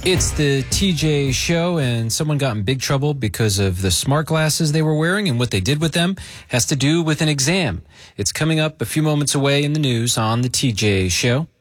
It's the TJ Show, and someone got in big trouble because of the smart glasses they were wearing, and what they did with them has to do with an exam. It's coming up a few moments away in the news on the TJ Show.